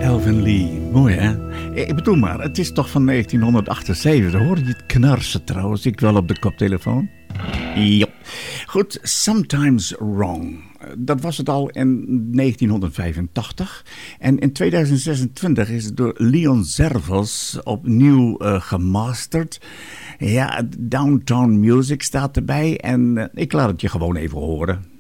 Elvin Lee. Mooi, hè? Ik bedoel maar, het is toch van 1978. Hoor je het knarsen trouwens? Ik wel op de koptelefoon. Ja. Goed, Sometimes Wrong. Dat was het al in 1985. En in 2026 is het door Leon Zervos opnieuw gemasterd. Ja, Downtown Music staat erbij. En ik laat het je gewoon even horen.